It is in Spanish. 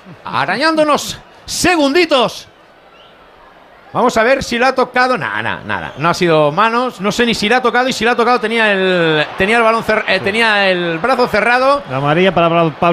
arañando unos segunditos. Vamos a ver si lo ha tocado. Nada. No ha sido manos. No sé ni si lo ha tocado. Y si lo ha tocado tenía el balón tenía el brazo cerrado. La amarilla para Pablo